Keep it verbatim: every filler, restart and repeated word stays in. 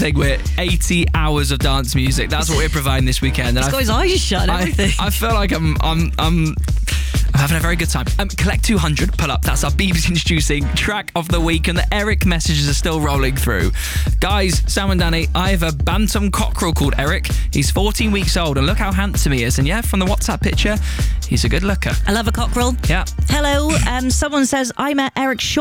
thing. We're eighty hours of dance music. That's what we're providing this weekend. And He's I, got his eyes shut and I, everything. I feel like I'm, I'm, I'm, I'm having a very good time. Um, Collect two hundred, pull up. That's our B B C introducing track of the week, and the Eric messages are still rolling through. Guys, Sam and Danny, I have a bantam cockerel called Eric. He's fourteen weeks old, and look how handsome he is. And yeah, from the WhatsApp picture, he's a good looker. I love a cockerel. Yeah. Hello. Um, someone says, I met Eric Shaw